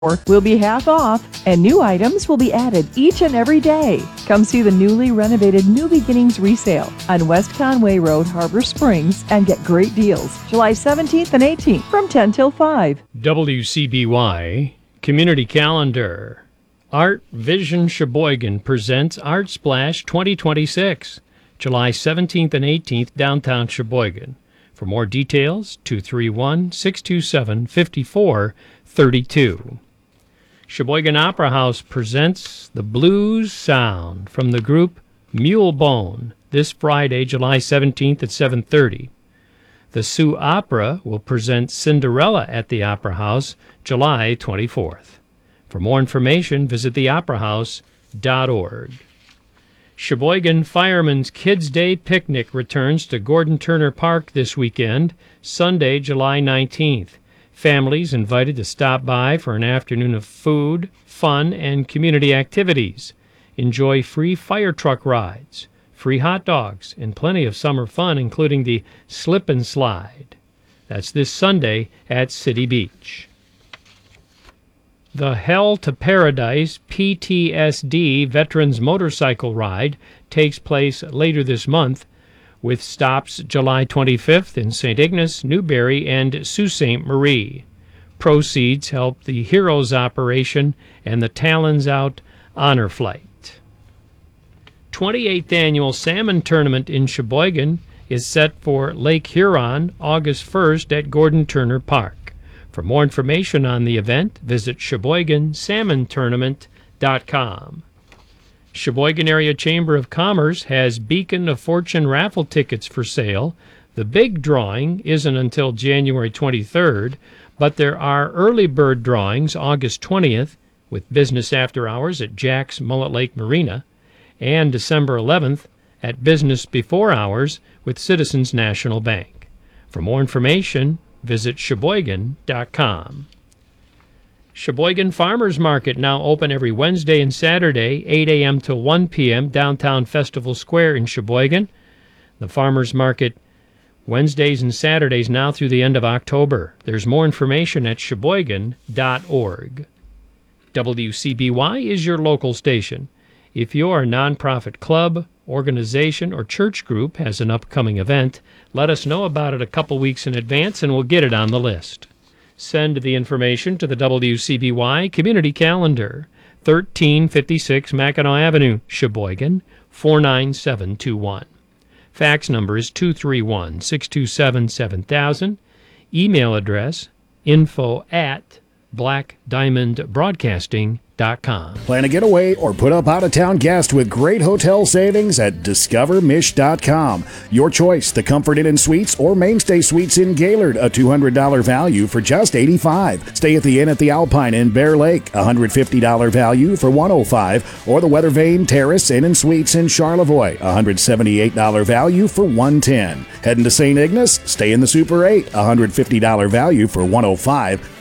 will be half off, and new items will be added each and every day. Come see the newly renovated New Beginnings resale on West Conway Road, Harbor Springs, and get great deals July 17th and 18th from 10 till 5. WCBY Community Calendar. Art Vision Sheboygan presents Art Splash 2026, July 17th and 18th, downtown Sheboygan. For more details, 231-627-5432. Sheboygan Opera House presents The Blues Sound from the group Mulebone this Friday, July 17th at 7:30. The Sioux Opera will present Cinderella at the Opera House July 24th. For more information, visit theoperahouse.org. Sheboygan Fireman's Kids Day Picnic returns to Gordon Turner Park this weekend, Sunday, July 19th. Families invited to stop by for an afternoon of food, fun, and community activities. Enjoy free fire truck rides, free hot dogs, and plenty of summer fun, including the slip and slide. That's this Sunday at City Beach. The Hell to Paradise PTSD Veterans Motorcycle Ride takes place later this month, with stops July 25th in St. Ignace, Newberry, and Sault Ste. Marie. Proceeds help the Heroes Operation and the Talons Out Honor Flight. 28th Annual Salmon Tournament in Sheboygan is set for Lake Huron August 1st at Gordon Turner Park. For more information on the event, visit SheboyganSalmonTournament.com. Sheboygan Area Chamber of Commerce has Beacon of Fortune raffle tickets for sale. The big drawing isn't until January 23rd, but there are early bird drawings August 20th with business after hours at Jack's Mullet Lake Marina, and December 11th at business before hours with Citizens National Bank. For more information, visit Sheboygan.com. Sheboygan Farmers Market now open every Wednesday and Saturday, 8 a.m. to 1 p.m., downtown Festival Square in Sheboygan. The Farmers Market Wednesdays and Saturdays now through the end of October. There's more information at Sheboygan.org. WCBY is your local station. If your nonprofit club, organization, or church group has an upcoming event, let us know about it a couple weeks in advance and we'll get it on the list. Send the information to the WCBY Community Calendar, 1356 Mackinac Avenue, Sheboygan, 49721. Fax number is 231-627-7000. Email address info@blackdiamondbroadcasting.com. Plan a getaway or put up out-of-town guest with great hotel savings at discovermish.com. Your choice, the Comfort Inn and Suites or Mainstay Suites in Gaylord, a $200 value for just $85. Stay at the Inn at the Alpine in Bear Lake, $150 value for $105, or the Weather Vane Terrace Inn and Suites in Charlevoix, $178 value for $110. Heading to St. Ignace, stay in the Super 8, $150 value for $105.